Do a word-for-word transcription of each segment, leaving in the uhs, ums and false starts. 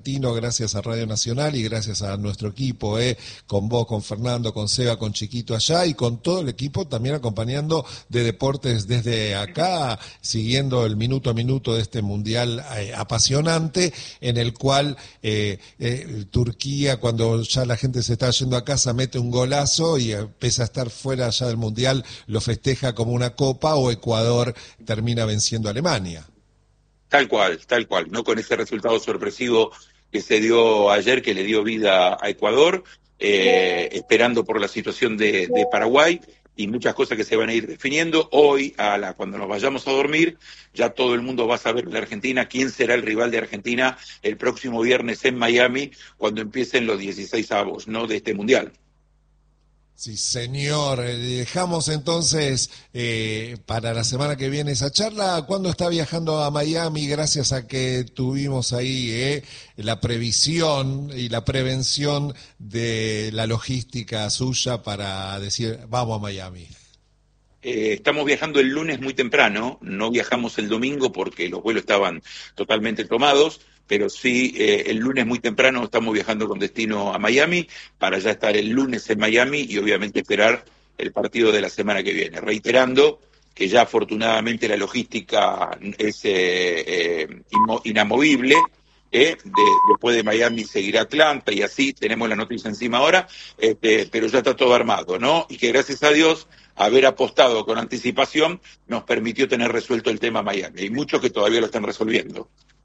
Gracias a Radio Nacional y gracias a nuestro equipo, eh, con vos, con Fernando, con Seba, con Chiquito allá y con todo el equipo también acompañando de deportes desde acá, siguiendo el minuto a minuto de este mundial eh, apasionante en el cual eh, eh, Turquía, cuando ya la gente se está yendo a casa, mete un golazo y eh, pese a estar fuera ya del mundial, lo festeja como una copa, o Ecuador termina venciendo a Alemania. Tal cual, tal cual, no con ese resultado sorpresivo que se dio ayer, que le dio vida a Ecuador, eh, esperando por la situación de, de Paraguay y muchas cosas que se van a ir definiendo. Hoy, a la, cuando nos vayamos a dormir, ya todo el mundo va a saber de Argentina quién será el rival de Argentina el próximo viernes en Miami, cuando empiecen los dieciséis avos, ¿no?, de este Mundial. Sí, señor. Dejamos entonces eh, para la semana que viene esa charla. ¿Cuándo está viajando a Miami? Gracias a que tuvimos ahí eh, la previsión y la prevención de la logística suya para decir, vamos a Miami. Eh, estamos viajando el lunes muy temprano, no viajamos el domingo porque los vuelos estaban totalmente tomados, pero sí eh, el lunes muy temprano estamos viajando con destino a Miami para ya estar el lunes en Miami y obviamente esperar el partido de la semana que viene. Reiterando que ya afortunadamente la logística es eh, eh, inamovible. Eh, de, después de Miami seguirá Atlanta y así tenemos la noticia encima ahora, este, pero ya está todo armado, ¿no? Y que gracias a Dios haber apostado con anticipación nos permitió tener resuelto el tema Miami. Hay muchos que todavía lo están resolviendo.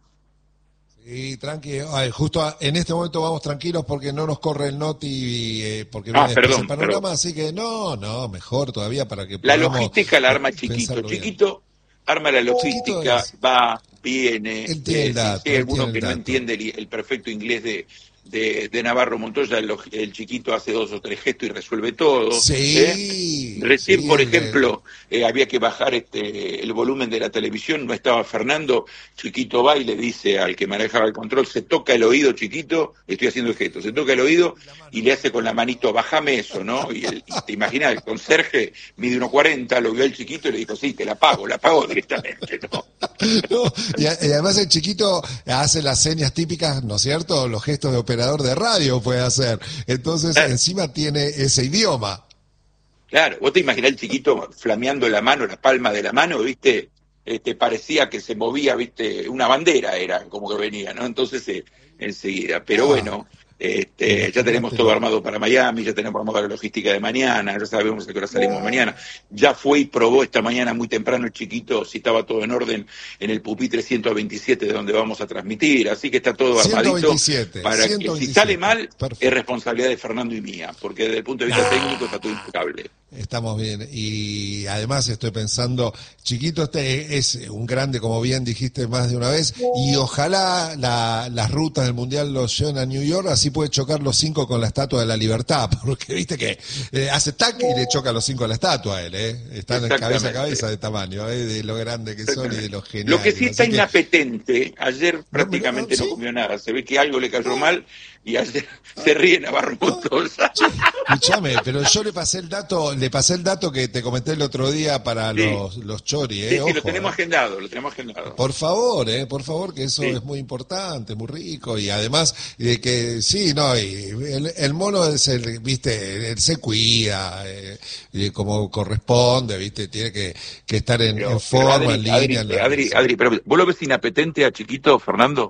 Sí, tranqui, ay, justo en este momento vamos tranquilos porque no nos corre el noti, eh, porque ah, viene perdón, el panorama, perdón. así que no, no, mejor todavía para que la podamos... La logística la arma Chiquito, Chiquito arma la logística, es... va, viene, entiende eh, el dato, si hay alguno que el no dato. entiende el, el perfecto inglés de, de, de Navarro Montoya, el, el Chiquito hace dos o tres gestos y resuelve todo. Sí. ¿eh? Recién, sí, por ejemplo, eh, había que bajar este el volumen de la televisión, no estaba Fernando, Chiquito va y le dice al que manejaba el control, se toca el oído, Chiquito, estoy haciendo el gesto, se toca el oído y le hace con la manito, bájame eso, ¿no? Y, el, y te imaginas, el conserje mide uno cuarenta, lo vio el Chiquito y le dijo, sí, te la pago, la pago directamente, ¿no? No, y, y además el Chiquito hace las señas típicas, ¿no es cierto? Los gestos de operador de radio puede hacer. Entonces, claro, encima tiene ese idioma. Claro, vos te imaginás el Chiquito flameando la mano, la palma de la mano, ¿viste? Este, parecía que se movía, ¿viste? Una bandera era como que venía, ¿no? Entonces, eh, enseguida. Pero ah. bueno... Este, ya tenemos todo armado para Miami, ya tenemos armado la logística de mañana, ya sabemos a qué hora salimos mañana. Ya fue y probó esta mañana muy temprano el Chiquito si estaba todo en orden en el pupitre ciento veintisiete de donde vamos a transmitir, así que está todo armadito ciento veintisiete, para ciento veintisiete. Que si sale mal, perfecto, es responsabilidad de Fernando y mía, porque desde el punto de vista ah. técnico está todo impecable. Estamos bien, y además estoy pensando, Chiquito este es un grande, como bien dijiste más de una vez, y ojalá la, las rutas del Mundial los lleven a New York, así puede chocar los cinco con la Estatua de la Libertad, porque viste que eh, hace tac y le choca los cinco a la estatua a él, ¿eh? Están cabeza a cabeza de tamaño, ¿eh? De lo grande que son y de lo genial. Lo que sí está que... inapetente, ayer prácticamente no, no, no, ¿sí? comió nada, se ve que algo le cayó mal y ayer se ríe Navarro Montoya. Escuchame, pero yo le pasé el dato, le pasé el dato que te comenté el otro día para sí. los, los chori, ¿eh? Sí, sí, Ojo, lo tenemos ¿eh? agendado, lo tenemos agendado. Por favor, ¿eh? Por favor, que eso sí. es muy importante, muy rico, y además de que, sí, no, y el, el mono es el, viste, él se cuida, eh, y como corresponde, viste, tiene que, que estar en, pero, en forma, Adri, en línea. Adri, en la Adri, Adri, pero, ¿vos lo ves inapetente a Chiquito, Fernando?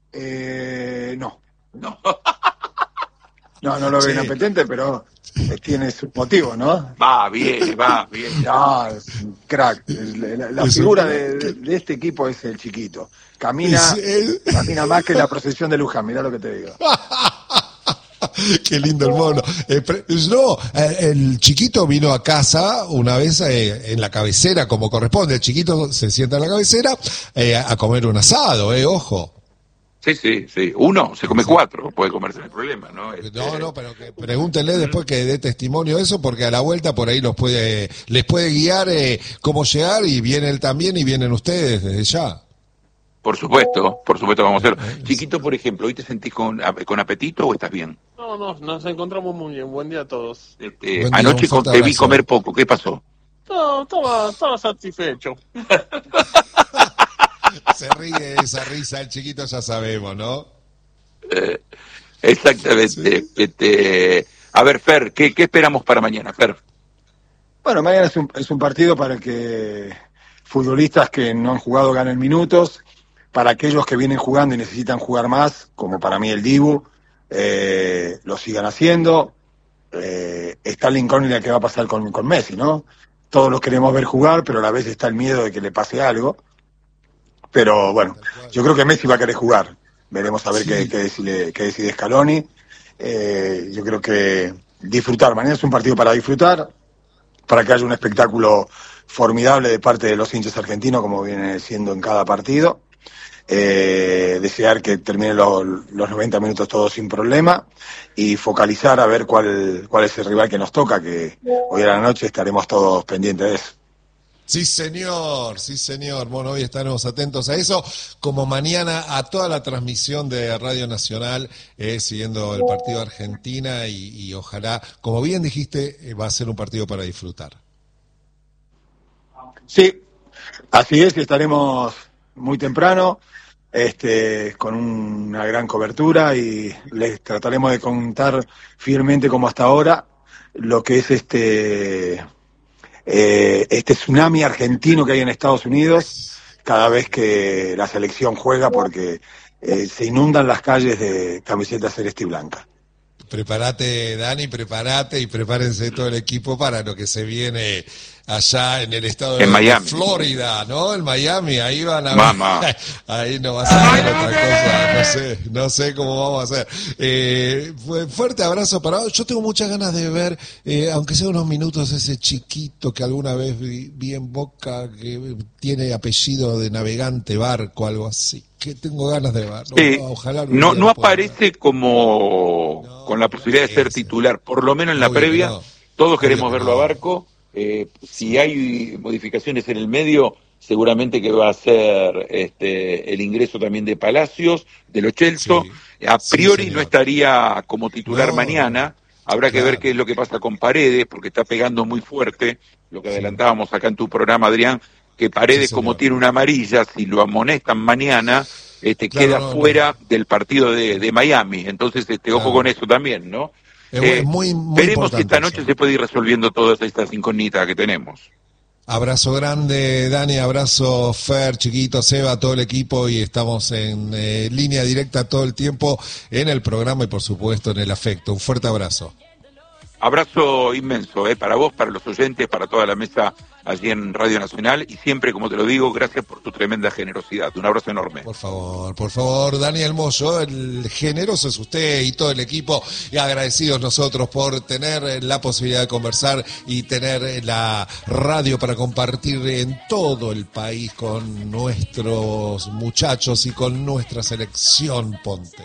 Eh, no. No. No, no lo veo sí. inapetente, pero tiene sus motivos, ¿no? Va bien, va bien. No, es un crack. La, la figura de, de este equipo es el Chiquito. Camina, es, es... camina más que la procesión de Luján, mirá lo que te digo. Qué lindo el mono. Eh, pero, no, el Chiquito vino a casa una vez eh, en la cabecera, como corresponde. El Chiquito se sienta en la cabecera eh, a comer un asado, eh, ojo. Sí, sí, sí. Uno se come cuatro, puede comerse, no hay problema, ¿no? Este... No, no, pero que pregúntenle después que dé testimonio de eso, porque a la vuelta por ahí los puede, les puede guiar eh, cómo llegar, y viene él también y vienen ustedes desde ya. Por supuesto, por supuesto vamos a hacer. Chiquito, por ejemplo, ¿hoy te sentís con, con apetito o estás bien? No, no, nos encontramos muy bien. Buen día a todos. Este, día, anoche te abrazo. Vi comer poco, ¿qué pasó? No, estaba, estaba satisfecho. Se ríe esa risa, el Chiquito ya sabemos, ¿no? Eh, exactamente. Sí. Este, a ver, Fer, ¿qué, ¿qué esperamos para mañana, Fer? Bueno, mañana es un, es un partido para que futbolistas que no han jugado ganen minutos, para aquellos que vienen jugando y necesitan jugar más, como para mí el Dibu, eh, lo sigan haciendo. Eh, está la incógnita que va a pasar con, con Messi, ¿no? Todos los queremos ver jugar, pero a la vez está el miedo de que le pase algo. Pero bueno, yo creo que Messi va a querer jugar. Veremos a ver sí. qué, qué, decide, qué decide Scaloni. Eh, yo creo que disfrutar. Mañana es un partido para disfrutar, para que haya un espectáculo formidable de parte de los hinchas argentinos, como viene siendo en cada partido. Eh, desear que terminen los, los noventa minutos todos sin problema y focalizar a ver cuál, cuál es el rival que nos toca, que hoy a la noche estaremos todos pendientes de eso. Sí, señor, sí, señor. Bueno, hoy estaremos atentos a eso, como mañana a toda la transmisión de Radio Nacional, eh, siguiendo el partido de Argentina y, y ojalá, como bien dijiste, eh, va a ser un partido para disfrutar. Sí, así es, y estaremos muy temprano, este, con una gran cobertura y les trataremos de contar fielmente como hasta ahora lo que es este... Eh, este tsunami argentino que hay en Estados Unidos cada vez que la selección juega, porque eh, se inundan las calles de camisetas celeste y blanca. Prepárate, Dani, prepárate y prepárense todo el equipo para lo que se viene allá en el estado de, de Florida, ¿no? En Miami, ahí van a Mamá. Ahí no vas a ver otra cosa, no sé, no sé cómo vamos a hacer. Eh, fuerte abrazo para... Yo tengo muchas ganas de ver, eh, aunque sea unos minutos, ese chiquito que alguna vez vi, vi en Boca, que tiene apellido de navegante, barco, algo así, que tengo ganas de ver. Sí. No, ojalá no, no aparece ver. como no, con la posibilidad de ser ese. titular, por lo menos en la Obvio previa, no. todos queremos Obvio verlo no. a Barco. Eh, si hay modificaciones en el medio, seguramente que va a ser este, el ingreso también de Palacios, de Lo Celso. Sí, a priori sí, no estaría como titular no, mañana. Habrá claro. que ver qué es lo que pasa con Paredes, porque está pegando muy fuerte, lo que sí. adelantábamos acá en tu programa, Adrián, que Paredes, sí, como tiene una amarilla, si lo amonestan mañana, este, claro, queda no, fuera no. del partido de, de Miami. Entonces, este, claro. ojo con eso también, ¿no? Eh, muy, muy veremos si esta noche eso. se puede ir resolviendo todas estas incógnitas que tenemos. Abrazo grande, Dani, abrazo Fer, Chiquito, Seba, todo el equipo, y estamos en eh, línea directa todo el tiempo en el programa y por supuesto en el afecto. Un fuerte abrazo. Abrazo inmenso, eh, para vos, para los oyentes, para toda la mesa allí en Radio Nacional, y siempre, como te lo digo, gracias por tu tremenda generosidad. Un abrazo enorme. Por favor, por favor, Daniel Moyo, el generoso es usted y todo el equipo, y agradecidos nosotros por tener la posibilidad de conversar y tener la radio para compartir en todo el país con nuestros muchachos y con nuestra selección Ponte.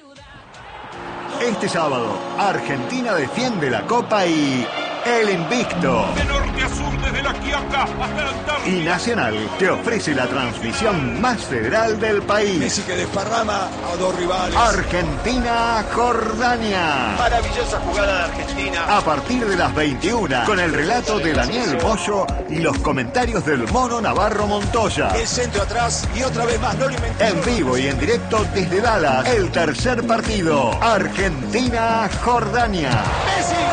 Este sábado, Argentina defiende la Copa y el invicto. De norte a sur, desde la Quiaca hasta la Antártida. Y Nacional te ofrece la transmisión más federal del país. Messi que desparrama a dos rivales. Argentina-Jordania. Maravillosa jugada de Argentina. A partir de las veintiuna, con el relato de Daniel Moyo y los comentarios del Mono Navarro Montoya. El centro atrás y otra vez más. No en vivo y en directo desde Dallas, el tercer partido. Argentina-Jordania. Messi, gol.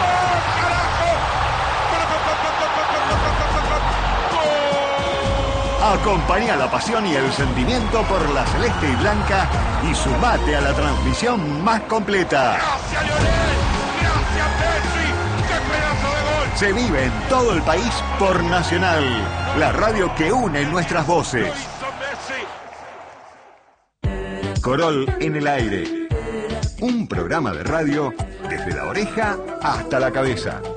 Acompaña la pasión y el sentimiento por la celeste y blanca y sumate a la transmisión más completa. ¡Gracias, Lionel! ¡Gracias, Messi! ¡Qué pedazo de gol! Se vive en todo el país por Nacional, la radio que une nuestras voces. Corol en el aire. Un programa de radio desde la oreja hasta la cabeza.